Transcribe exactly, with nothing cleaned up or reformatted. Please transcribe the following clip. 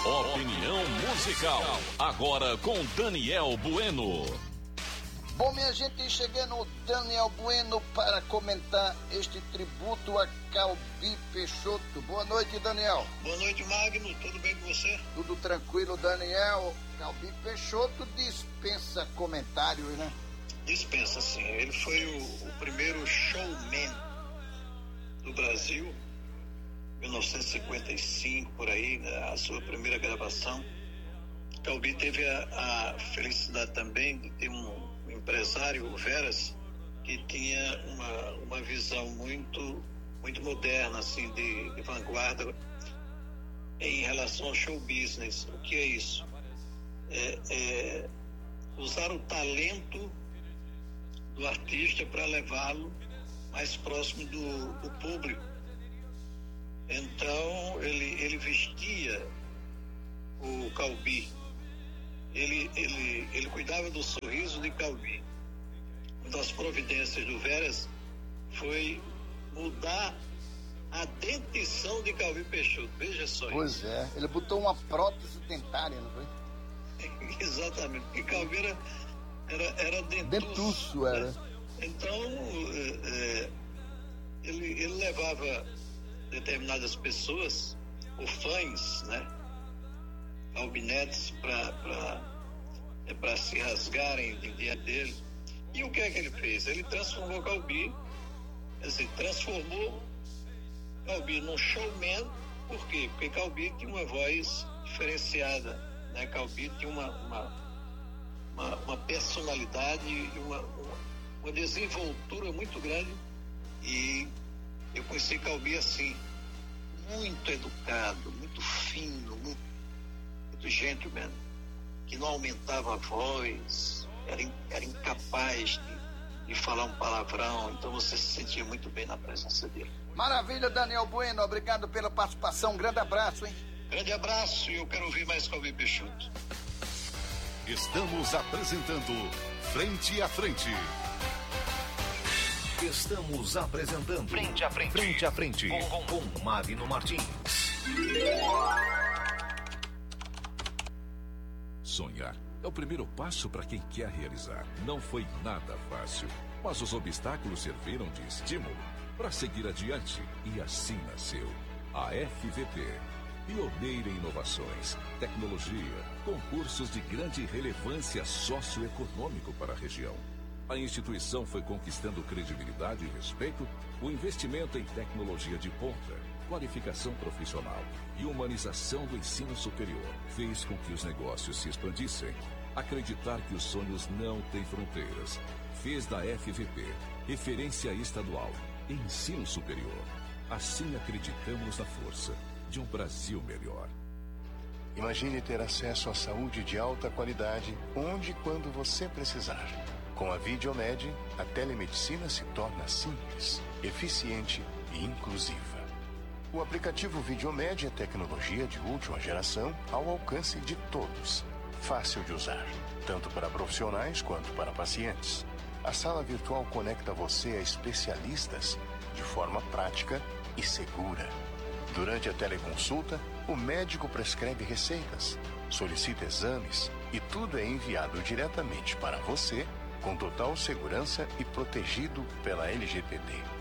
Opinião musical, agora com Daniel Bueno. Bom, minha gente, chegando o Daniel Bueno para comentar este tributo a Calbi Peixoto. Boa noite, Daniel. Boa noite, Magno. Tudo bem com você? Tudo tranquilo, Daniel. Calbi Peixoto dispensa comentários, né? Dispensa, sim. Ele foi o, o primeiro showman do Brasil, mil novecentos e cinquenta e cinco, por aí, né, a sua primeira gravação. Calbi teve a, a felicidade também de ter um empresário, o Veras, que tinha uma, uma visão muito, muito moderna, assim, de, de vanguarda em relação ao show business. O que é isso? É, é usar o talento do artista para levá-lo mais próximo do, do público. Então ele, ele vestia o Calbi, ele, ele, ele cuidava do sorriso de Calbi. Uma das providências do Veras foi mudar a dentição de Calbi Peixoto. Veja só. Pois é, ele botou uma prótese dentária, não foi? Exatamente, porque Calbi era, era, era dentuço. Dentuço era. Né? Então é, é, ele, ele levava determinadas pessoas, ou fãs, né, albinetes, para é, se rasgarem de dia dele. E o que é que ele fez? Ele transformou Calbi, quer dizer, transformou Calbi num showman. Por quê? Porque Calbi tinha uma voz diferenciada, né? Calbi tinha uma, uma, uma, uma personalidade e uma, uma, uma desenvoltura muito grande. E eu conheci Calbi assim, muito educado, muito fino, muito, muito gentleman, que não aumentava a voz, era, era incapaz de, de falar um palavrão, então você se sentia muito bem na presença dele. Maravilha, Daniel Bueno, obrigado pela participação, grande abraço, hein? Grande abraço, e eu quero ouvir mais Calbi Peixoto. Estamos apresentando Frente a Frente. Estamos apresentando Frente a Frente, Frente a Frente com, com Magno Martins. Sonhar é o primeiro passo para quem quer realizar. Não foi nada fácil, mas os obstáculos serviram de estímulo para seguir adiante, e assim nasceu a F V P, pioneira em inovações, tecnologia, concursos de grande relevância socioeconômico para a região. A instituição foi conquistando credibilidade e respeito, o investimento em tecnologia de ponta, qualificação profissional e humanização do ensino superior fez com que os negócios se expandissem. Acreditar que os sonhos não têm fronteiras fez da F V P referência estadual em ensino superior. Assim acreditamos na força de um Brasil melhor. Imagine ter acesso à saúde de alta qualidade onde e quando você precisar. Com a Videomed, a telemedicina se torna simples, eficiente e inclusiva. O aplicativo Videomed é tecnologia de última geração ao alcance de todos. Fácil de usar, tanto para profissionais quanto para pacientes. A sala virtual conecta você a especialistas de forma prática e segura. Durante a teleconsulta, o médico prescreve receitas, solicita exames e tudo é enviado diretamente para você com total segurança e protegido pela L G P D.